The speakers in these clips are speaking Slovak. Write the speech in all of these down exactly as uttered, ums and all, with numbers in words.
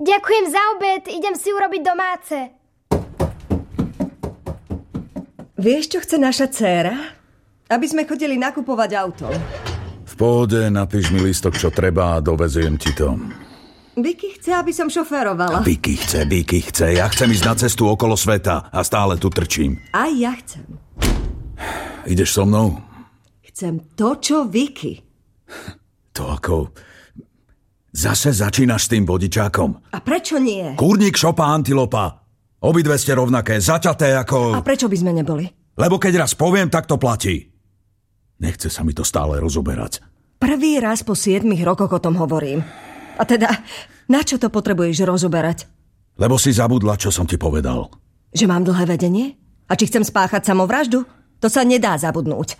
Ďakujem za obed, idem si urobiť domáce. Vieš, čo chce naša dcéra? Aby sme chodili nakupovať auto. V pohode, napíš mi listok, čo treba a doveziem ti to. Vicky chce, aby som šoférovala. Vicky chce, Vicky chce. Ja chcem ísť na cestu okolo sveta a stále tu trčím. Aj ja chcem. Ideš so mnou? Chcem to, čo Vicky. To ako... Zase začínaš s tým vodičákom. A prečo nie? Kúrnik, šopa, antilopa. Obidve ste rovnaké, zaťaté ako... A prečo by sme neboli? Lebo keď raz poviem, tak to platí. Nechce sa mi to stále rozoberať. Prvý raz po siedmich rokoch o tom hovorím. A teda, na čo to potrebuješ rozoberať? Lebo si zabudla, čo som ti povedal. Že mám dlhé vedenie? A či chcem spáchať samovraždu? To sa nedá zabudnúť.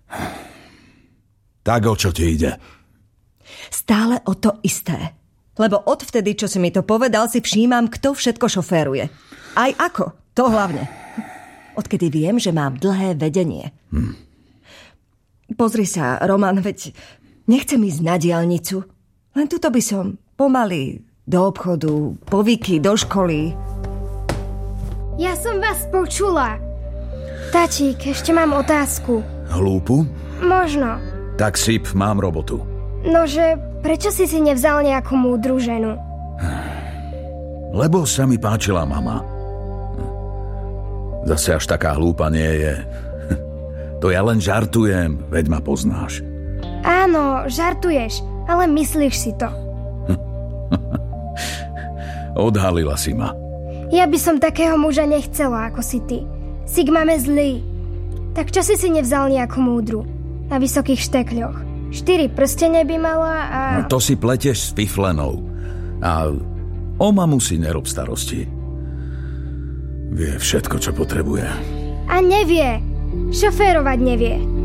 Tak o čo ti ide? Stále o to isté. Lebo odvtedy, čo si mi to povedal, si všímam, kto všetko šoféruje. Aj ako, to hlavne. Odkedy viem, že mám dlhé vedenie. Hm. Pozri sa, Roman, veď nechcem ísť na diaľnicu. Len tuto by som pomaly do obchodu, po Vicky, do školy. Ja som vás počula. Tatík, ešte mám otázku. Hlúpu? Možno. Tak sip, mám robotu. Nože, prečo si si nevzal nejakú múdru ženu? Lebo sa mi páčila mama. Zase až taká hlúpa nie je. To ja len žartujem, veď ma poznáš. Áno, žartuješ, ale myslíš si to. Odhalila si ma. Ja by som takého muža nechcela, ako si ty. Si k mame zlý. Tak čo si si nevzal nejakú múdru? Na vysokých štekľoch. Štyri prstene by mala a... No to si pletieš s fiflenou. A o mamu si nerob starosti. Vie všetko, čo potrebuje. A nevie. Šoférovať nevie.